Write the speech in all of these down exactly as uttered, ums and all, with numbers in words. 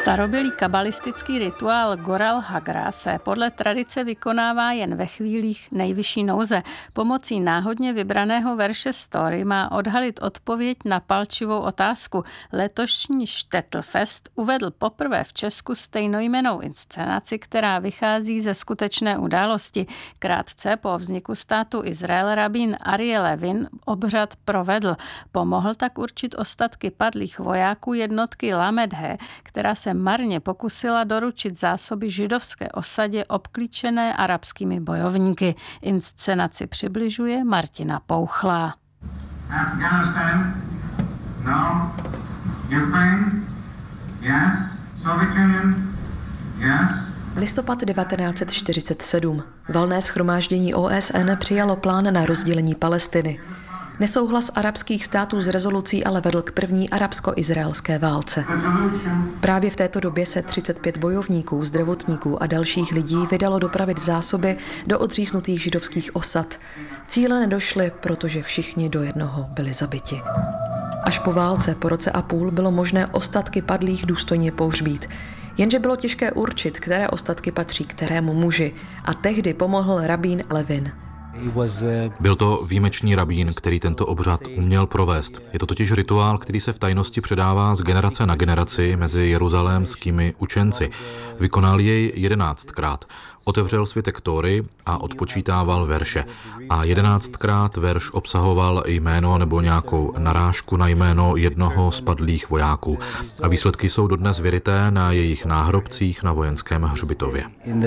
Starobylý kabalistický rituál Goral Hagra se podle tradice vykonává jen ve chvílích nejvyšší nouze. Pomocí náhodně vybraného verše Story má odhalit odpověď na palčivou otázku. Letošní Štettlfest uvedl poprvé v Česku stejnojmennou inscenaci, která vychází ze skutečné události. Krátce po vzniku státu Izrael rabín Aryeh Levin obřad provedl. Pomohl tak určit ostatky padlých vojáků jednotky Lamed He, která se marně pokusila doručit zásoby židovské osadě obklíčené arabskými bojovníky. Inscenaci přibližuje Martina Pouchlá. Afghanistan, no. Ukraine, yes. Soviet Union, yes. Listopad devatenáct set čtyřicet sedm. Valné shromáždění O S N přijalo plán na rozdělení Palestiny. Nesouhlas arabských států s rezolucí ale vedl k první arabsko-izraelské válce. Právě v této době se třicet pět bojovníků, zdravotníků a dalších lidí vydalo dopravit zásoby do odříznutých židovských osad. Cíle nedošly, protože všichni do jednoho byli zabiti. Až po válce po roce a půl bylo možné ostatky padlých důstojně pohřbít. Jenže bylo těžké určit, které ostatky patří kterému muži. A tehdy pomohl rabín Levin. Byl to výjimečný rabín, který tento obřad uměl provést. Je to totiž rituál, který se v tajnosti předává z generace na generaci mezi jeruzalémskými učenci. Vykonal jej jedenáctkrát. Otevřel svitek Tóry a odpočítával verše. A jedenáctkrát verš obsahoval jméno nebo nějakou narážku na jméno jednoho z padlých vojáků. A výsledky jsou dodnes vyryté na jejich náhrobcích na vojenském hřbitově.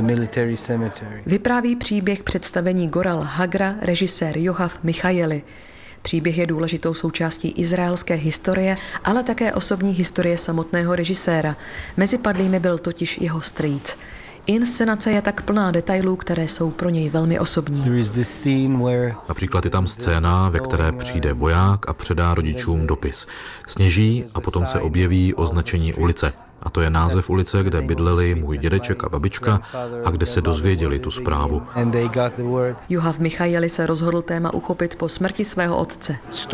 Vypráví příběh představení Goral Hagra režisér Yoav Michajeli. Příběh je důležitou součástí izraelské historie, ale také osobní historie samotného režiséra. Mezi padlými byl totiž jeho strýc. Inscenace je tak plná detailů, které jsou pro něj velmi osobní. Například je tam scéna, ve které přijde voják a předá rodičům dopis. Sněží a potom se objeví označení ulice. A to je název ulice, kde bydleli můj dědeček a babička a kde se dozvěděli tu zprávu. Yoav Michajeli se rozhodl téma uchopit po smrti svého otce.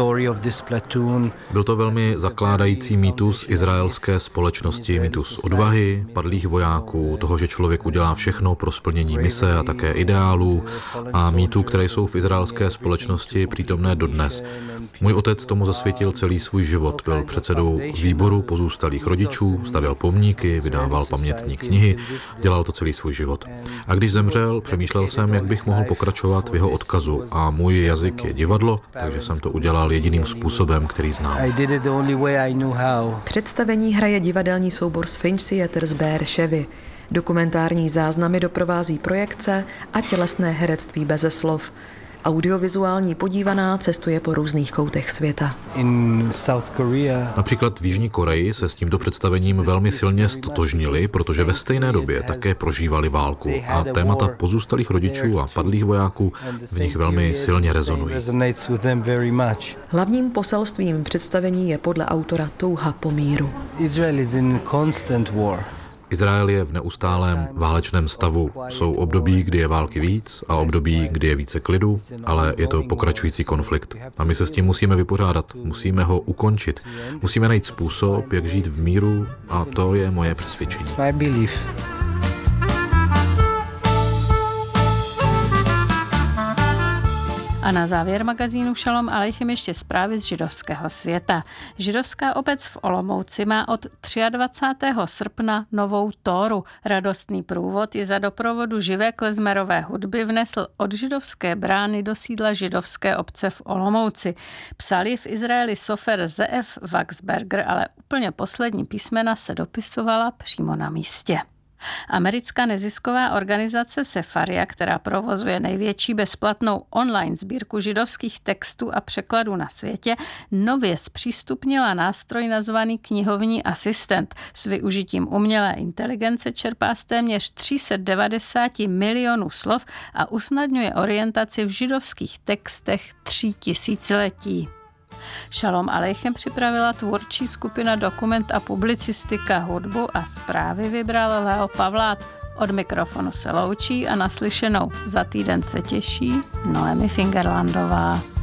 Byl to velmi zakládající mýtus izraelské společnosti, mýtus odvahy, padlých vojáků, toho, že člověk udělá všechno pro splnění mise a také ideálů a mýtů, které jsou v izraelské společnosti přítomné dodnes. Můj otec tomu zasvětil celý svůj život. Byl předsedou výboru pozůstalých rodičů, stavěl pomníky, vydával pamětní knihy, dělal to celý svůj život. A když zemřel, přemýšlel jsem, jak bych mohl pokračovat v jeho odkazu. A můj jazyk je divadlo, takže jsem to udělal jediným způsobem, který znám. Představení hraje divadelní soubor z Fringe Theatre z Beerševy. Dokumentární záznamy doprovází projekce a tělesné herectví beze slov. Audiovizuální podívaná cestuje po různých koutech světa. Například v Jižní Koreji se s tímto představením velmi silně stotožnili, protože ve stejné době také prožívali válku a témata pozůstalých rodičů a padlých vojáků v nich velmi silně rezonují. Hlavním poselstvím představení je podle autora touha po míru. Izrael je v neustálém válečném stavu. Jsou období, kdy je války víc a období, kdy je více klidu, ale je to pokračující konflikt. A my se s tím musíme vypořádat, musíme ho ukončit. Musíme najít způsob, jak žít v míru a to je moje přesvědčení. A na závěr magazínu Šalom Aleichem ještě zprávy z židovského světa. Židovská obec v Olomouci má od dvacátého třetího srpna novou Tóru. Radostný průvod je za doprovodu živé klezmerové hudby vnesl od židovské brány do sídla židovské obce v Olomouci. Psal je v Izraeli sofer Zeev Waxberger, ale úplně poslední písmena se dopisovala přímo na místě. Americká nezisková organizace Sefaria, která provozuje největší bezplatnou online sbírku židovských textů a překladů na světě, nově zpřístupnila nástroj nazvaný knihovní asistent. S využitím umělé inteligence čerpá z téměř tři sta devadesát milionů slov a usnadňuje orientaci v židovských textech tří tisíciletí. Šalom Aleichem připravila tvůrčí skupina Dokument a publicistika hudbu a zprávy vybral Leo Pavlát. Od mikrofonu se loučí a naslyšenou za týden se těší Noemi Fingerlandová.